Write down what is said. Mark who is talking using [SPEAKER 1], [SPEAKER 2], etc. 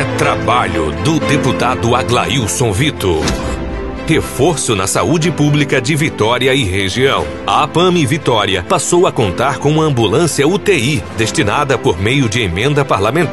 [SPEAKER 1] É trabalho do deputado Aglailson Vitor. Reforço na saúde pública de Vitória e região. A APAME Vitória passou a contar com uma ambulância UTI, destinada por meio de emenda parlamentar